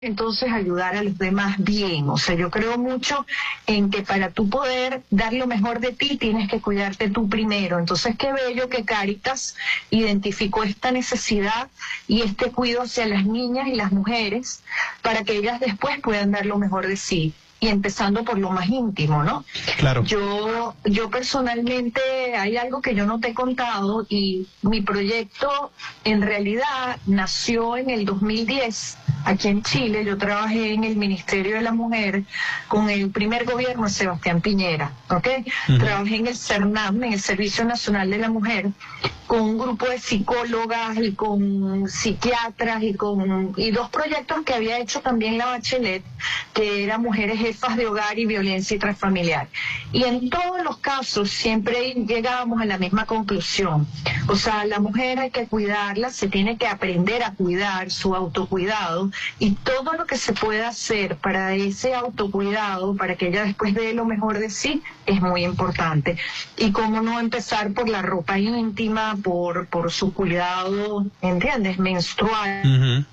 entonces ayudar a los demás bien. O sea, yo creo mucho en que para tú poder dar lo mejor de ti, tienes que cuidarte tú primero. Entonces, qué bello que Cáritas identificó esta necesidad y este cuidado hacia las niñas y las mujeres para que ellas después puedan dar lo mejor de sí. Y empezando por lo más íntimo, ¿no? Claro. Yo personalmente, hay algo que yo no te he contado, y mi proyecto en realidad nació en el 2010, aquí en Chile. Yo trabajé en el Ministerio de la Mujer con el primer gobierno de Sebastián Piñera, ¿ok? Trabajé en el CERNAM, en el Servicio Nacional de la Mujer, con un grupo de psicólogas y con psiquiatras y dos proyectos que había hecho también la Bachelet, que era Mujeres Jefas de Hogar y Violencia Intrafamiliar. Y en todos los casos siempre llegábamos a la misma conclusión. O sea, la mujer hay que cuidarla, se tiene que aprender a cuidar, su autocuidado, y todo lo que se pueda hacer para ese autocuidado, para que ella después dé lo mejor de sí, es muy importante. Y cómo no empezar por la ropa íntima, por su cuidado, ¿entiendes?, menstrual.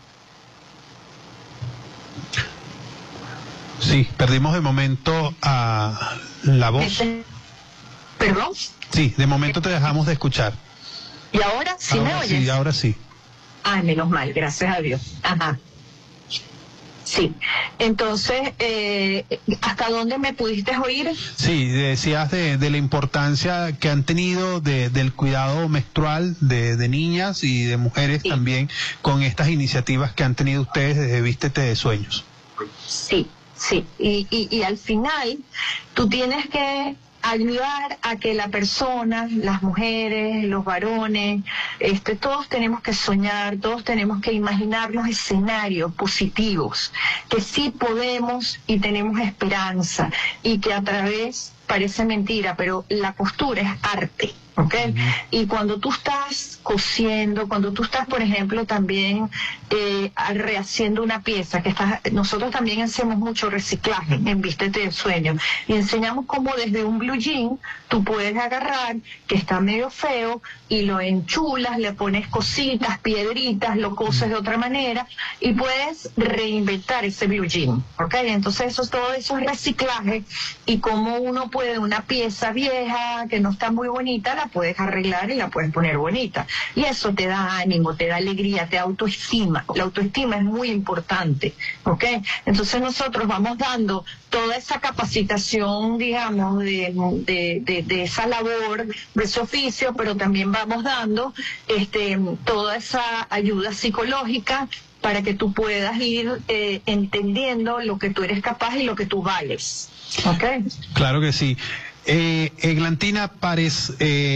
Sí, perdimos de momento a la voz. ¿Perdón? Sí, de momento te dejamos de escuchar. ¿Y ahora sí me oyes? Sí, ahora sí. Ah, menos mal, gracias a Dios. Ajá. Sí, entonces, ¿hasta dónde me pudiste oír? Sí, decías de la importancia que han tenido del cuidado menstrual de niñas y de mujeres, sí, también con estas iniciativas que han tenido ustedes desde Vístete de Sueños. Sí, sí, y al final tú tienes que ayudar a que la persona, las mujeres, los varones, todos tenemos que soñar, todos tenemos que imaginarnos escenarios positivos, que sí podemos y tenemos esperanza, y que a través, parece mentira, pero la costura es arte, ¿ok? Y cuando tú estás cosiendo, cuando tú estás, por ejemplo, también rehaciendo una pieza, nosotros también hacemos mucho reciclaje en Vístete de Sueño, y enseñamos cómo desde un blue jean tú puedes agarrar, que está medio feo, y lo enchulas, le pones cositas, piedritas, lo coses de otra manera, y puedes reinventar ese blue jean, ¿ok? Entonces todo eso es reciclaje, y cómo uno puede, una pieza vieja que no está muy bonita, la puedes arreglar y la puedes poner bonita. Y eso te da ánimo, te da alegría, te da autoestima. La autoestima es muy importante, ¿ok? Entonces nosotros vamos dando toda esa capacitación, digamos, de esa labor, de ese oficio, pero también vamos dando toda esa ayuda psicológica para que tú puedas ir entendiendo lo que tú eres capaz y lo que tú vales. ¿Ok? Claro que sí. Eglantina Párez,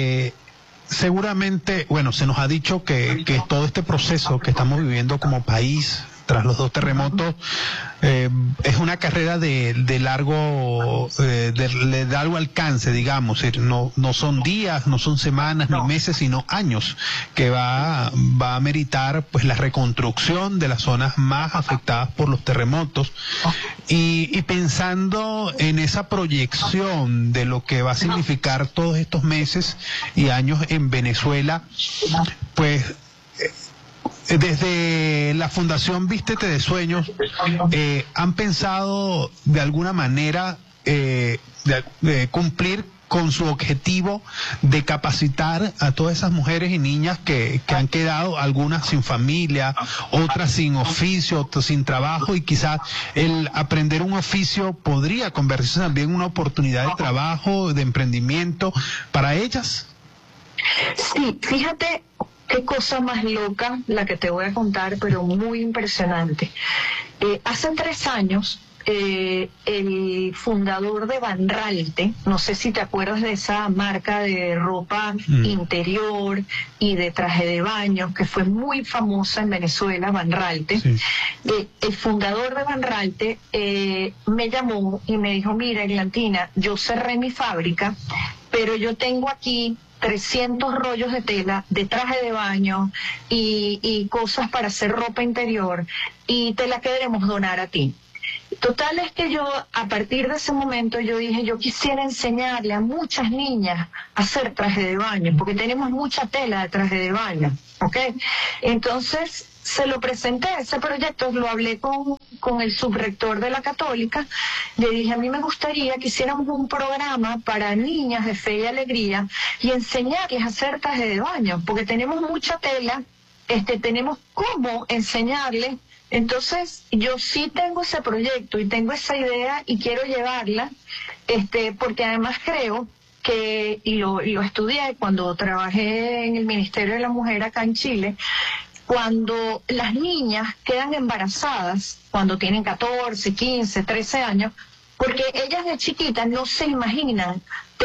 seguramente, bueno, se nos ha dicho que todo este proceso que estamos viviendo como país tras los 2 terremotos es una carrera de largo alcance, digamos. No son días, no son semanas ni meses, sino años, que va a meritar pues la reconstrucción de las zonas más afectadas por los terremotos. Y pensando en esa proyección de lo que va a significar todos estos meses y años en Venezuela, pues desde la Fundación Vístete de Sueños, ¿han pensado de alguna manera de cumplir con su objetivo de capacitar a todas esas mujeres y niñas que han quedado, algunas sin familia, otras sin oficio, otras sin trabajo, y quizás el aprender un oficio podría convertirse también en una oportunidad de trabajo, de emprendimiento para ellas? Sí, fíjate qué cosa más loca la que te voy a contar, pero muy impresionante. Hace 3 años, el fundador de Van Ralte, no sé si te acuerdas de esa marca de ropa interior y de traje de baño, que fue muy famosa en Venezuela, Van Ralte. Sí. El fundador de Van Ralte me llamó y me dijo: mira, Eglantina, yo cerré mi fábrica, pero yo tengo aquí 300 rollos de tela, de traje de baño y cosas para hacer ropa interior, y te la queremos donar a ti. Total es que yo, a partir de ese momento, yo dije, yo quisiera enseñarle a muchas niñas a hacer traje de baño, porque tenemos mucha tela de traje de baño, ¿ok? Entonces se lo presenté, ese proyecto, lo hablé con el subrector de la Católica, le dije, a mí me gustaría que hiciéramos un programa para niñas de fe y alegría y enseñarles a hacer traje de baño, porque tenemos mucha tela, tenemos cómo enseñarles. Entonces, yo sí tengo ese proyecto y tengo esa idea y quiero llevarla, porque además creo que, y lo estudié cuando trabajé en el Ministerio de la Mujer acá en Chile, cuando las niñas quedan embarazadas, cuando tienen 14, 15, 13 años, porque ellas de chiquitas no se imaginan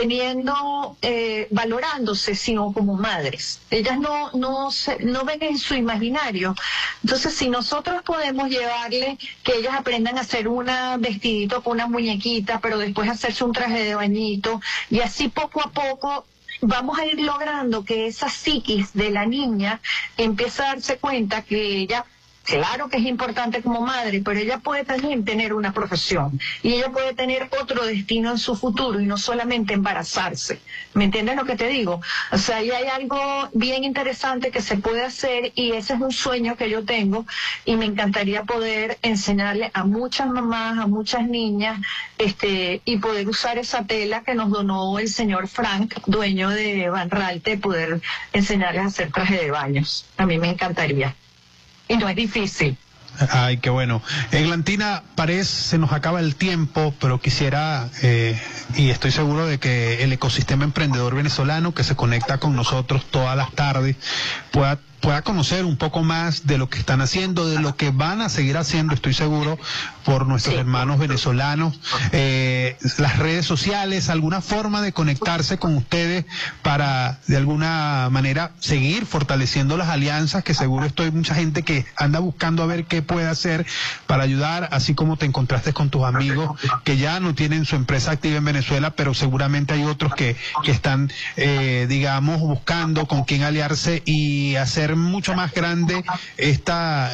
valorándose sino como madres. Ellas no ven en su imaginario. Entonces, si nosotros podemos llevarle que ellas aprendan a hacer un vestidito con una muñequita, pero después hacerse un traje de bañito, y así poco a poco vamos a ir logrando que esa psiquis de la niña empiece a darse cuenta que ella, claro que es importante como madre, pero ella puede también tener una profesión y ella puede tener otro destino en su futuro y no solamente embarazarse. ¿Me entiendes lo que te digo? O sea, ahí hay algo bien interesante que se puede hacer y ese es un sueño que yo tengo y me encantaría poder enseñarle a muchas mamás, a muchas niñas, y poder usar esa tela que nos donó el señor Frank, dueño de Van Ralte, poder enseñarles a hacer traje de baños. A mí me encantaría. Y no es difícil. Ay, qué bueno. Eglantina, parece se nos acaba el tiempo, pero quisiera, y estoy seguro de que el ecosistema emprendedor venezolano que se conecta con nosotros todas las tardes pueda conocer un poco más de lo que están haciendo, de lo que van a seguir haciendo, estoy seguro, por nuestros hermanos venezolanos, las redes sociales, alguna forma de conectarse con ustedes para, de alguna manera, seguir fortaleciendo las alianzas, que seguro hay mucha gente que anda buscando a ver qué puede hacer para ayudar, así como te encontraste con tus amigos que ya no tienen su empresa activa en Venezuela, pero seguramente hay otros que están, digamos, buscando con quién aliarse y hacer mucho más grande esta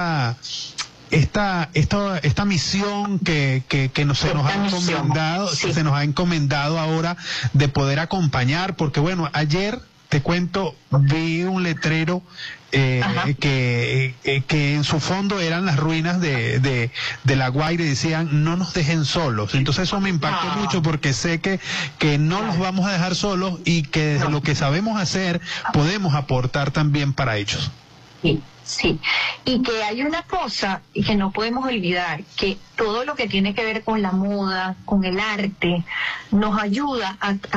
misión que se nos ha encomendado ahora de poder acompañar, porque bueno, ayer te cuento, vi un letrero que en su fondo eran las ruinas de La Guaira y decían no nos dejen solos. Entonces eso me impactó mucho porque sé que no los vamos a dejar solos y que desde lo que sabemos hacer podemos aportar también para ellos. Sí, y que hay una cosa que no podemos olvidar, que todo lo que tiene que ver con la moda, con el arte, nos ayuda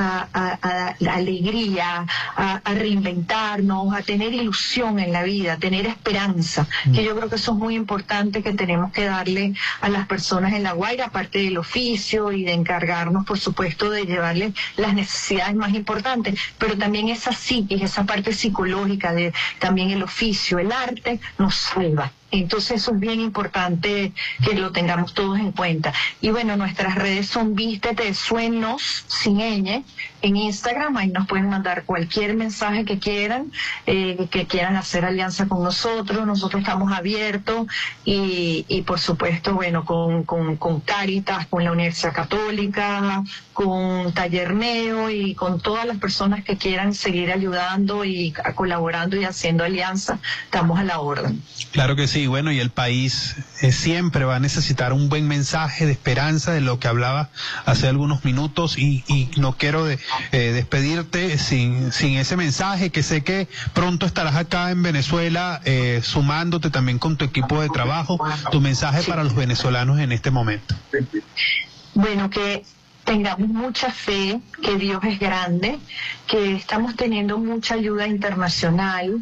a la alegría, a reinventarnos, a tener ilusión en la vida, a tener esperanza, que yo creo que eso es muy importante, que tenemos que darle a las personas en La Guaira, aparte del oficio y de encargarnos, por supuesto, de llevarles las necesidades más importantes, pero también esa psiquis, esa parte psicológica de también el oficio, el arte, nos salva. Entonces eso es bien importante que lo tengamos todos en cuenta. Y bueno, nuestras redes son Vístete Sueños sin ñ en Instagram. Ahí nos pueden mandar cualquier mensaje que quieran hacer alianza con nosotros. Nosotros estamos abiertos y por supuesto, bueno, con Cáritas, con la Universidad Católica, con Taller Neo y con todas las personas que quieran seguir ayudando y colaborando y haciendo alianza, estamos a la orden. Claro que sí, bueno, y el país siempre va a necesitar un buen mensaje de esperanza, de lo que hablaba hace algunos minutos, y no quiero despedirte sin ese mensaje, que sé que pronto estarás acá en Venezuela sumándote también con tu equipo de trabajo, tu mensaje para los venezolanos en este momento. Bueno, que tengamos mucha fe, que Dios es grande, que estamos teniendo mucha ayuda internacional,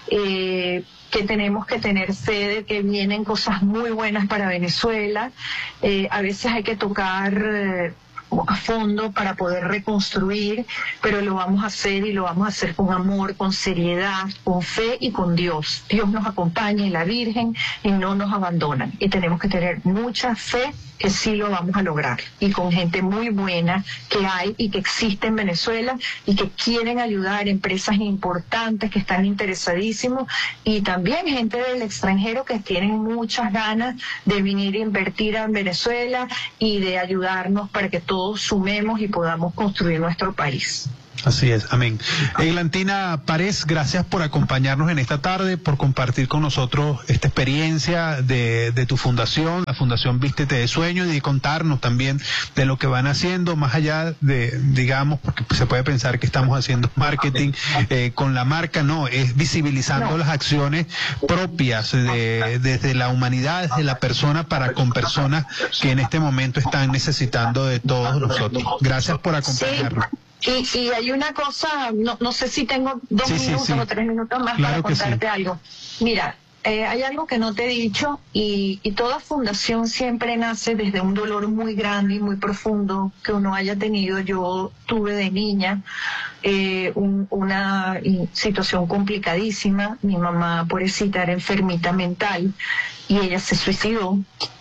que tenemos que tener fe de que vienen cosas muy buenas para Venezuela. A veces hay que tocar a fondo para poder reconstruir, pero lo vamos a hacer y lo vamos a hacer con amor, con seriedad, con fe y con Dios. Dios nos acompaña y la Virgen y no nos abandonan. Y tenemos que tener mucha fe que sí lo vamos a lograr, y con gente muy buena que hay y que existe en Venezuela y que quieren ayudar, empresas importantes que están interesadísimos, y también gente del extranjero que tienen muchas ganas de venir a invertir en Venezuela y de ayudarnos para que todos sumemos y podamos construir nuestro país. Así es, amén. Eglantina Párez, gracias por acompañarnos en esta tarde, por compartir con nosotros esta experiencia de tu fundación, la Fundación Vístete de Sueños, y contarnos también de lo que van haciendo, más allá de, digamos, porque se puede pensar que estamos haciendo marketing con la marca, no, es visibilizando las acciones propias desde la humanidad, desde la persona para con personas que en este momento están necesitando de todos nosotros. Gracias por acompañarnos. Y hay una cosa, no sé si tengo 2 minutos o 3 minutos más para contarte algo. Mira, hay algo que no te he dicho, y toda fundación siempre nace desde un dolor muy grande y muy profundo que uno haya tenido. Yo tuve de niña una situación complicadísima. Mi mamá, pobrecita, era enfermita mental y ella se suicidó.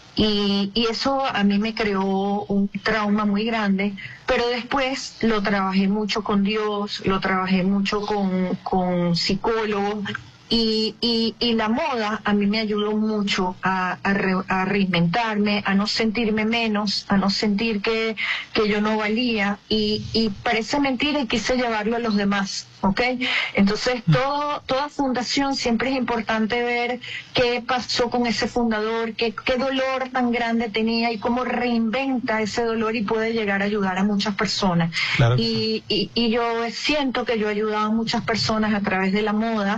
Y eso a mí me creó un trauma muy grande, pero después lo trabajé mucho con Dios, lo trabajé mucho con psicólogos, y la moda a mí me ayudó mucho a reinventarme, a no sentirme menos, a no sentir que yo no valía, y parece mentira y quise llevarlo a los demás. ¿Ok? Entonces, toda fundación siempre es importante ver qué pasó con ese fundador, qué dolor tan grande tenía y cómo reinventa ese dolor y puede llegar a ayudar a muchas personas. Claro. Y yo siento que yo he ayudado a muchas personas a través de la moda,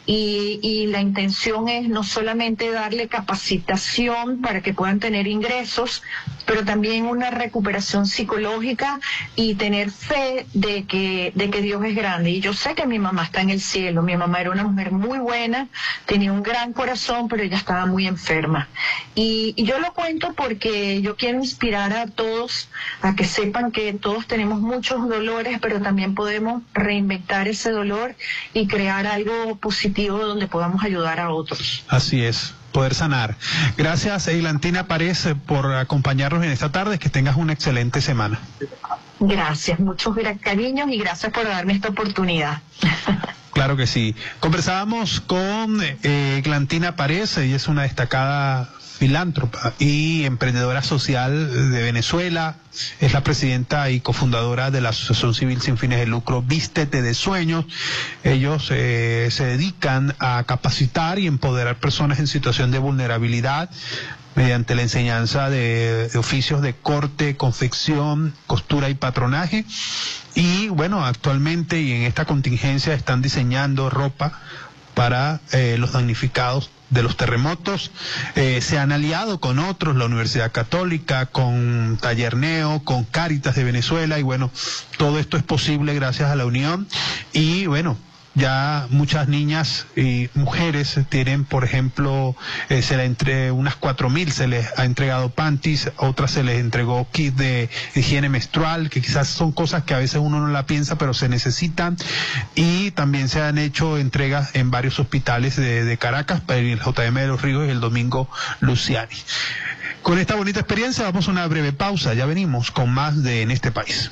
y la intención es no solamente darle capacitación para que puedan tener ingresos, pero también una recuperación psicológica y tener fe de que Dios es grande. Y yo sé que mi mamá está en el cielo. Mi mamá era una mujer muy buena, tenía un gran corazón, pero ella estaba muy enferma. Y yo lo cuento porque yo quiero inspirar a todos a que sepan que todos tenemos muchos dolores, pero también podemos reinventar ese dolor y crear algo positivo donde podamos ayudar a otros. Así es, poder sanar. Gracias, Eglantina Párez, por acompañarnos en esta tarde. Que tengas una excelente semana. Gracias, muchos cariños y gracias por darme esta oportunidad. Claro que sí. Conversábamos con Eglantina Párez. Ella es una destacada filántropa y emprendedora social de Venezuela. Es la presidenta y cofundadora de la Asociación Civil Sin Fines de Lucro Vístete de Sueños. Ellos se dedican a capacitar y empoderar personas en situación de vulnerabilidad mediante la enseñanza de oficios de corte, confección, costura y patronaje. Y bueno, actualmente y en esta contingencia están diseñando ropa para los damnificados de los terremotos. Se han aliado con otros, la Universidad Católica, con Taller Neo, con Cáritas de Venezuela, y bueno, todo esto es posible gracias a la unión. Y bueno, ya muchas niñas y mujeres tienen, por ejemplo, entre unas 4.000 se les ha entregado panties, otras se les entregó kit de higiene menstrual, que quizás son cosas que a veces uno no la piensa, pero se necesitan. Y también se han hecho entregas en varios hospitales de Caracas, para el JM de los Ríos y el Domingo Luciani. Con esta bonita experiencia vamos a una breve pausa, ya venimos con más de En este País.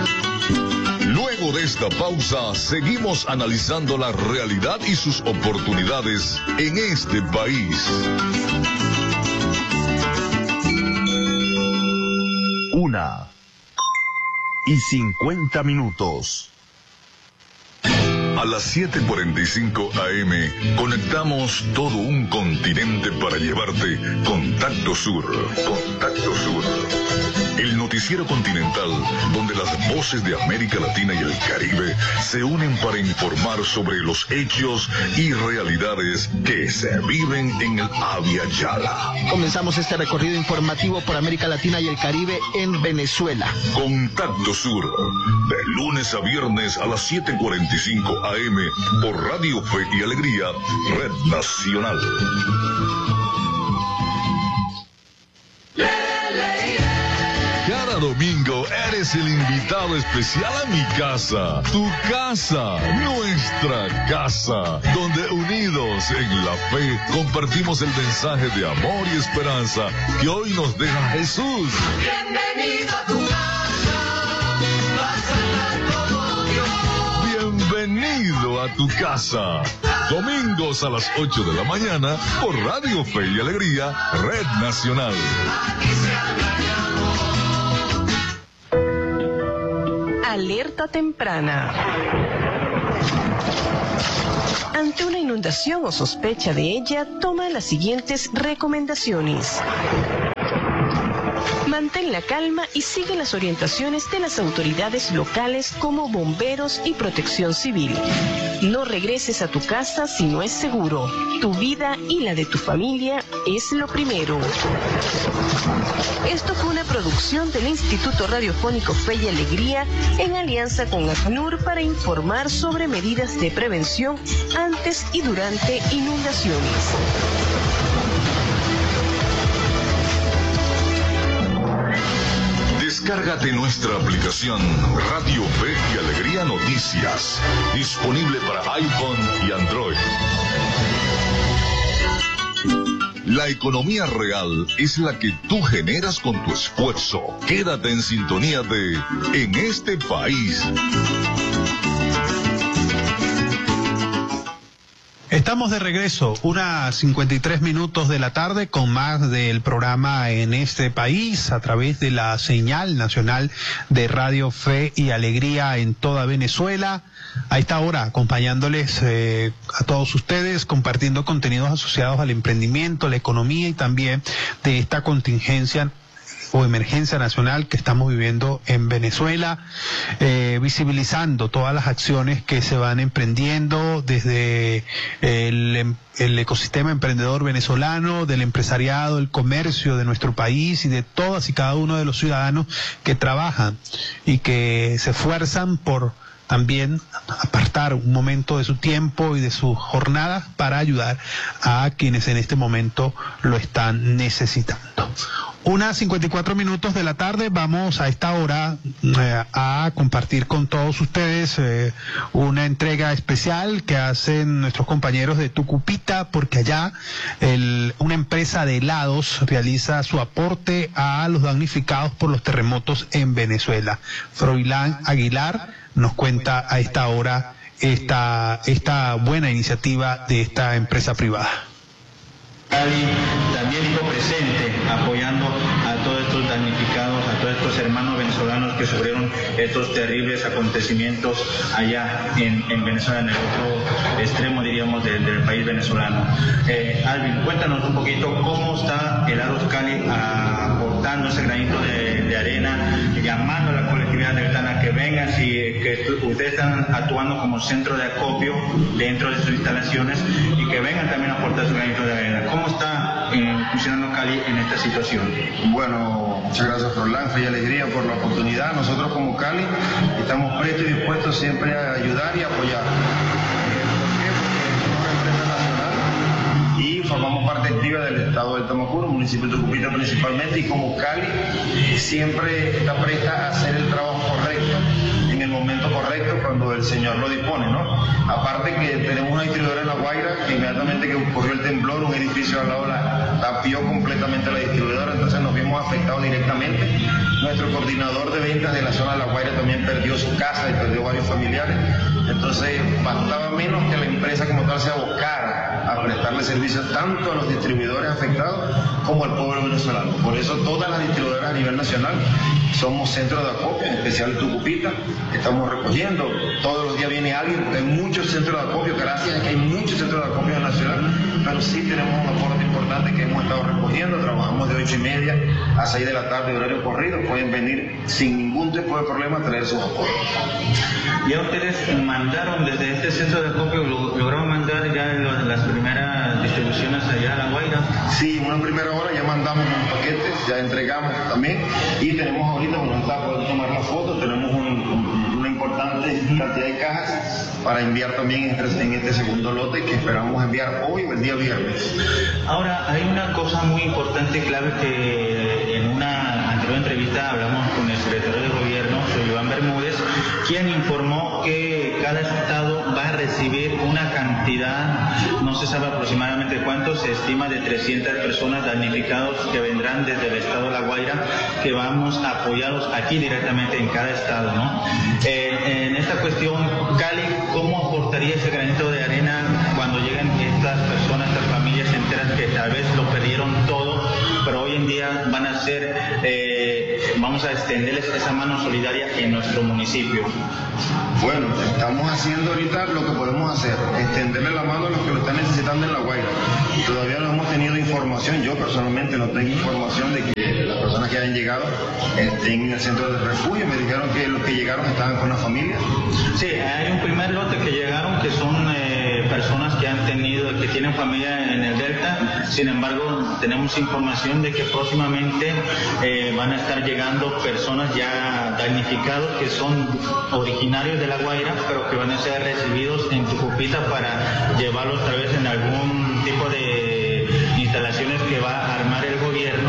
Luego de esta pausa, seguimos analizando la realidad y sus oportunidades en este país. 1:50. A las 7:45 AM conectamos todo un continente para llevarte Contacto Sur. Contacto Sur. El noticiero continental donde las voces de América Latina y el Caribe se unen para informar sobre los hechos y realidades que se viven en el Abya Yala. Comenzamos este recorrido informativo por América Latina y el Caribe en Venezuela. Contacto Sur, de lunes a viernes a las 7:45 AM por Radio Fe y Alegría, Red Nacional. Cada domingo eres el invitado especial a mi casa, tu casa, nuestra casa, donde unidos en la fe compartimos el mensaje de amor y esperanza que hoy nos deja Jesús. Bienvenido a tu casa, pásala como Dios. Bienvenido a tu casa. Domingos a las 8 de la mañana por Radio Fe y Alegría, Red Nacional. Aquí se habla de amor. alerta temprana. Ante una inundación o sospecha de ella, toma las siguientes recomendaciones. Mantén la calma y sigue las orientaciones de las autoridades locales como bomberos y protección civil. No regreses a tu casa si no es seguro. Tu vida y la de tu familia es lo primero. Esto fue una producción del Instituto Radiofónico Fe y Alegría en alianza con ACNUR para informar sobre medidas de prevención antes y durante inundaciones. Descárgate nuestra aplicación Radio Fe y Alegría Noticias, disponible para iPhone y Android. La economía real es la que tú generas con tu esfuerzo. Quédate en sintonía de En este país. Estamos de regreso, 1:53 de la tarde, con más del programa En este país, a través de la señal nacional de Radio Fe y Alegría en toda Venezuela. A esta hora, acompañándoles a todos ustedes, compartiendo contenidos asociados al emprendimiento, la economía y también de esta contingencia o emergencia nacional que estamos viviendo en Venezuela, visibilizando todas las acciones que se van emprendiendo desde el ecosistema emprendedor venezolano, del empresariado, el comercio de nuestro país y de todas y cada uno de los ciudadanos que trabajan y que se esfuerzan por también apartar un momento de su tiempo y de sus jornadas para ayudar a quienes en este momento lo están necesitando. 1:54 de la tarde, vamos a esta hora a compartir con todos ustedes una entrega especial que hacen nuestros compañeros de Tucupita, porque allá una empresa de helados realiza su aporte a los damnificados por los terremotos en Venezuela. Froilán Aguilar nos cuenta a esta hora esta buena iniciativa de esta empresa privada. Cali también estuvo presente apoyando a todos estos damnificados, a todos estos hermanos venezolanos que sufrieron estos terribles acontecimientos allá en Venezuela, en el otro extremo, diríamos, del país venezolano. Alvin, cuéntanos un poquito cómo está Helados Cali aportando ese granito de arena, llamando a la colectividad del Tana que vengan, que ustedes están actuando como centro de acopio dentro de sus instalaciones y que vengan también a aportar su granito de arena. ¿Cómo está funcionando Cali en esta situación? Bueno, muchas gracias Froilán, Fe y Alegría por la oportunidad. Nosotros como Cali estamos prestos y dispuestos siempre a ayudar y apoyar. ¿Por qué? Porque somos una empresa nacional y formamos parte activa del estado del Tamacuro, municipio de Tucupita principalmente, y como Cali siempre está presta a hacer el trabajo correcto en el momento correcto cuando el Señor lo dispone, ¿no? Aparte que tenemos una distribuidora en La Guaira que inmediatamente que ocurrió el temblor, un edificio al lado la tapió completamente la distribuidora, entonces nos vimos afectados directamente. Nuestro coordinador de ventas de la zona de La Guaira también perdió su casa y perdió varios familiares, entonces bastaba menos que la empresa como tal se abocara a prestarle servicios tanto a los distribuidores afectados como al pueblo venezolano. Por eso todas las distribuidoras a nivel nacional somos centros de acopio, en especial Tucupita, estamos recogiendo, todos los días viene alguien, hay muchos centros de acopio, gracias a que hay muchos centros de acopio nacional, pero sí tenemos un aporte importante que hemos estado recogiendo, trabajamos de 8:30 a 6 de la tarde, horario corrido, pueden venir sin ningún tipo de problema a traer sus aportes. ¿Ya ustedes mandaron desde este centro de acopio, lograron mandar ya las primeras distribuciones allá a La Guaira? Sí, una primera hora ya mandamos unos paquetes, ya entregamos también y tenemos ahorita, bueno, está por tomar la foto, tenemos una importante cantidad de cajas para enviar también en este segundo lote que esperamos enviar hoy o el día viernes. Ahora, hay una cosa muy importante y clave que en una anterior entrevista hablamos con el secretario de Gobierno, soy Iván Bermúdez, quien informó que cada estado va a recibir un una cantidad, no se sabe aproximadamente cuánto, se estima de 300 personas damnificados que vendrán desde el estado de La Guaira, que vamos a apoyarlos aquí directamente en cada estado, ¿no? En esta cuestión, Cali, ¿cómo aportaría ese granito de arena cuando lleguen estas personas, estas familias enteras que tal vez lo perdieron todo, pero hoy en día van a ser, vamos a extenderles esa mano solidaria en nuestro municipio? Bueno, estamos haciendo ahorita lo que podemos hacer, extenderle la mano a los que lo están necesitando en La Guaira. Todavía no hemos tenido información, yo personalmente no tengo información de que las personas que hayan llegado estén en el centro de refugio. Me dijeron que los que llegaron estaban con la familia. Sí, hay un primer lote que llegaron que son personas que tienen familia en el Delta. Sin embargo, tenemos información de que próximamente van a estar llegando personas ya damnificados que son originarios de La Guaira, pero que van a ser recibidos en Tucupita para llevarlos otra vez en algún tipo de instalaciones que va a armar el gobierno,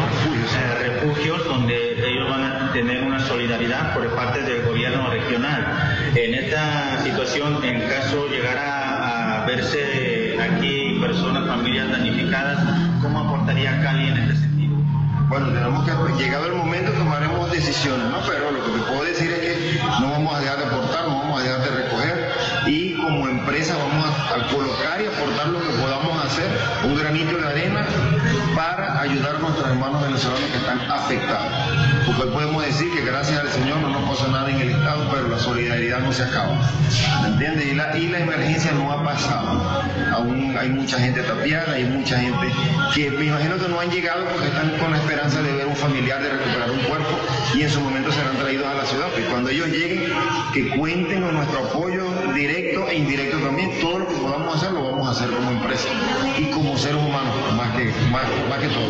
refugios donde ellos van a tener una solidaridad por parte del gobierno regional. En esta situación, en caso llegara a verse aquí personas, familias damnificadas, ¿cómo aportaría Cali en este sentido? Bueno, tenemos que, llegado el momento, tomaremos decisiones, ¿no? Pero lo que te puedo decir es que no vamos a dejar de aportar, no vamos a dejar de recoger, y como empresa vamos a colocar y aportar lo que podamos hacer, un granito de arena para ayudar a nuestros hermanos venezolanos que están afectados. Porque hoy podemos decir que gracias al Señor no nos pasa nada en el Estado, pero la solidaridad no se acaba, ¿me entiendes? Y la emergencia no ha pasado. Aún hay mucha gente tapiada, hay mucha gente que me imagino que no han llegado porque están con la esperanza de ver un familiar, de recuperar un cuerpo, y en su momento serán traídos a la ciudad. Y cuando ellos lleguen, que cuenten con nuestro apoyo directo e indirecto también. Todo lo que podamos hacer, lo vamos a hacer como empresa y como seres humanos, más que todo.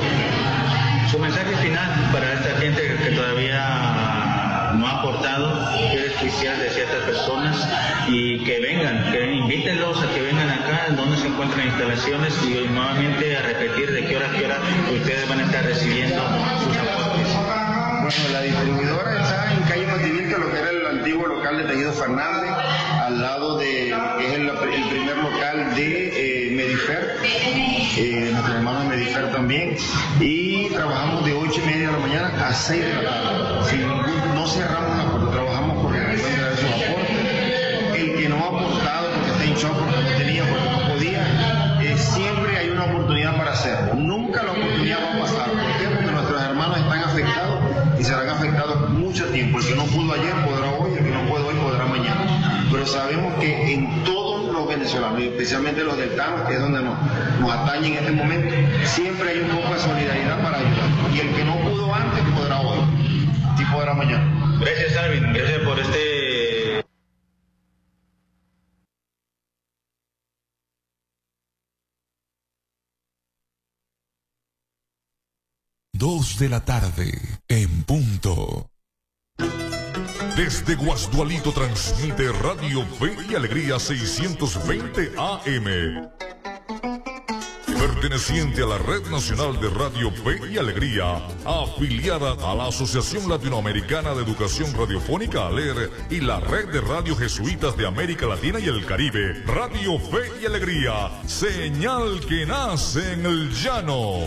Su mensaje final para esta gente que todavía no ha aportado, quiere especial de ciertas personas, y que vengan, que invítenlos a que vengan acá, donde se encuentran instalaciones, y nuevamente a repetir de qué hora ustedes van a estar recibiendo sus aportes. Bueno, la distribuidora está en calle Mativilca, lo que era el antiguo local de Tejido Fernández, al lado de, que es el primer local de Medifer, nuestros hermanos de Medifer también, y trabajamos de 8:30 de la mañana a 6 de la tarde. No cerramos la puerta, trabajamos porque pueden traer sus aportes. El que no ha aportado porque está en shock, porque no tenía, porque no podía, siempre hay una oportunidad para hacerlo. Nunca la oportunidad va a pasar. ¿Por qué? Porque nuestros hermanos están afectados y serán afectados mucho tiempo. El que no pudo ayer podrá hoy, el que no puede hoy podrá mañana. Pero sabemos que en todos los venezolanos, y especialmente los deltanos, que es donde nos atañe en este momento, siempre hay un poco de solidaridad para ayudar. Y el que no pudo antes podrá hoy y podrá mañana. Gracias, Alvin. Gracias por este... 2 de la tarde, en punto. Desde Guasdualito transmite Radio Fe y Alegría 620 AM. Perteneciente a la Red Nacional de Radio Fe y Alegría, afiliada a la Asociación Latinoamericana de Educación Radiofónica ALER y la Red de Radio Jesuitas de América Latina y el Caribe, Radio Fe y Alegría, señal que nace en el llano.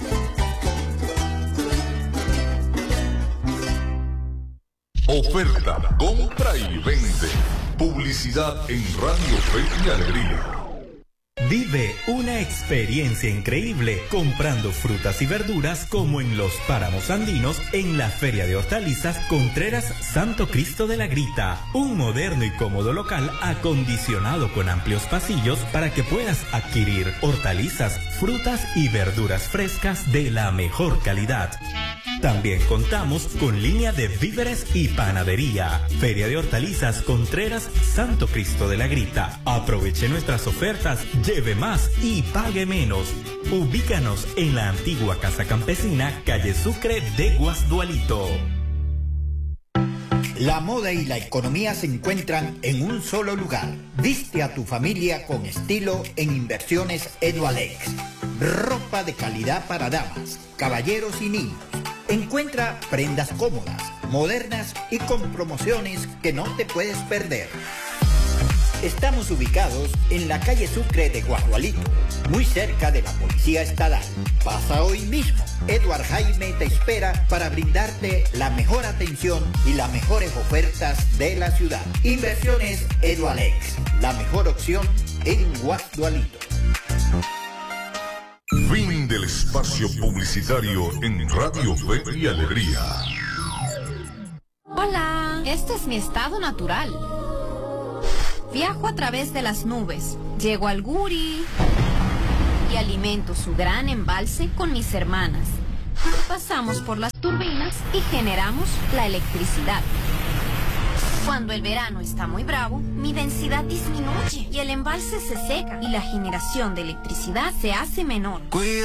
Oferta, compra y vende. Publicidad en Radio Fe y Alegría. Vive una experiencia increíble comprando frutas y verduras como en los páramos andinos en la Feria de Hortalizas Contreras Santo Cristo de la Grita. Un moderno y cómodo local acondicionado con amplios pasillos para que puedas adquirir hortalizas, frutas y verduras frescas de la mejor calidad. También contamos con línea de víveres y panadería. Feria de Hortalizas Contreras Santo Cristo de la Grita. Aproveche nuestras ofertas, lleve más y pague menos. Ubícanos en la antigua Casa Campesina, calle Sucre de Guasdualito. La moda y la economía se encuentran en un solo lugar. Viste a tu familia con estilo en Inversiones Edualex. Ropa de calidad para damas, caballeros y niños. Encuentra prendas cómodas, modernas y con promociones que no te puedes perder. Estamos ubicados en la calle Sucre de Guadualito, muy cerca de la Policía Estatal. Pasa hoy mismo. Edward Jaime te espera para brindarte la mejor atención y las mejores ofertas de la ciudad. Inversiones Edualex, la mejor opción en Guadualito. Fin del espacio publicitario en Radio Fe y Alegría. Hola, este es mi estado natural. Viajo a través de las nubes, llego al Guri y alimento su gran embalse con mis hermanas. Pasamos por las turbinas y generamos la electricidad. Cuando el verano está muy bravo, mi densidad disminuye y el embalse se seca y la generación de electricidad se hace menor.